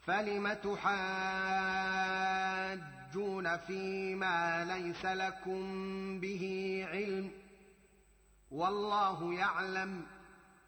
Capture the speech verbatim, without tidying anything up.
فلم تحاجون فيما ليس لكم به علم والله يعلم